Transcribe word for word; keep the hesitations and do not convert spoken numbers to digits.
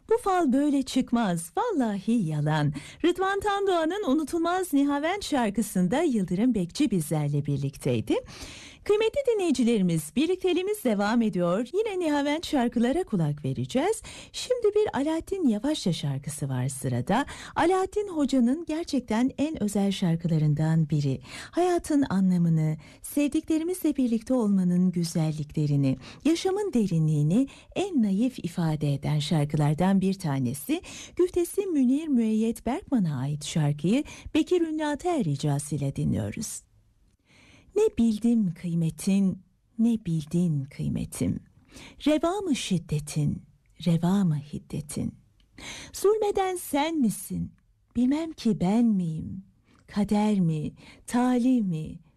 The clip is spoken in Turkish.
Bu fal böyle çıkmaz, vallahi yalan. Rıdvan Tandoğan'ın unutulmaz Nihavent şarkısında Yıldırım Bekçi bizlerle birlikteydi. Kıymetli dinleyicilerimiz, birlikteliğimiz devam ediyor. Yine Nihavent şarkılara kulak vereceğiz. Şimdi bir Alaaddin Yavaşça şarkısı var sırada. Alaaddin Hoca'nın gerçekten en özel şarkılarından biri. Hayatın anlamını, sevdiklerimizle birlikte olmanın güzelliklerini, yaşamın derinliğini en naif ifade eden şarkılardan bir tanesi. Güftesi Münir Müeyyet Berkman'a ait şarkıyı Bekir Ünlü Ataer icrasıyla dinliyoruz. Ne bildim kıymetin, ne bildin kıymetim. Reva mı şiddetin, reva mı hiddetin? Zulmeden sen misin, bilmem ki ben miyim? Kader mi, tali mi,